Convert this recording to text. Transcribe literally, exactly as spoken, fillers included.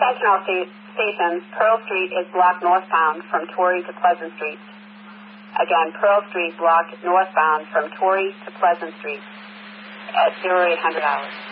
Attention all sta- stations, Pearl Street is blocked northbound from Torrey to Pleasant Street. Again, Pearl Street blocked northbound from Torrey to Pleasant Street at zero eight hundred hours.